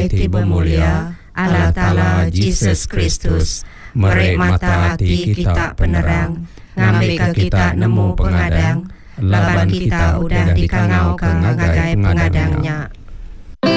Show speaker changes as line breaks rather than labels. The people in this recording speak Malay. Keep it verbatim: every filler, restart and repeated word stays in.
tiba mulia Allah Ta'ala Jesus Kristus, merek mata hati kita penerang, ngambil ke kita nemu pengadang, laban kita udah dikangau ke ngagai pengadangnya.